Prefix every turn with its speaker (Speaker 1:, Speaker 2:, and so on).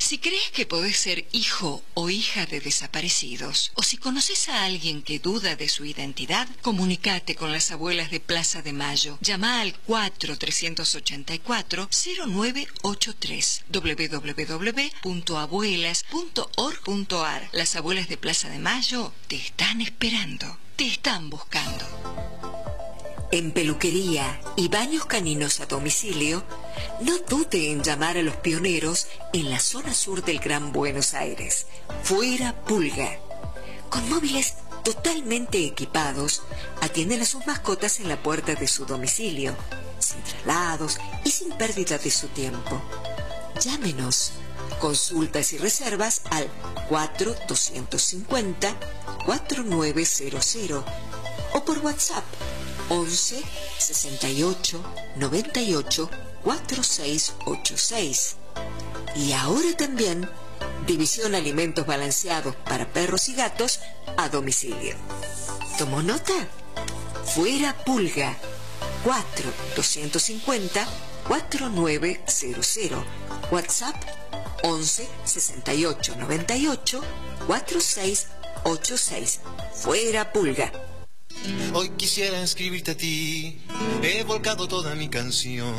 Speaker 1: Si crees que podés ser hijo o hija de desaparecidos, o si conoces a alguien que duda de su identidad, comunicate con las abuelas de Plaza de Mayo. Llama al 4384-0983 www.abuelas.org.ar. Las abuelas de Plaza de Mayo te están esperando, te están buscando.
Speaker 2: En peluquería y baños caninos a domicilio, no dude en llamar a los pioneros en la zona sur del Gran Buenos Aires. Fuera Pulga. Con móviles totalmente equipados, atienden a sus mascotas en la puerta de su domicilio, sin traslados y sin pérdida de su tiempo. Llámenos. Consultas y reservas al 4250-4900 o por WhatsApp 11 68 98 4686. Y ahora también División Alimentos Balanceados para perros y gatos a domicilio. ¿Tomó nota? Fuera Pulga. 4250-4900. WhatsApp 11 68 98 4686. Fuera Pulga.
Speaker 3: Hoy quisiera escribirte a ti, he volcado toda mi canción.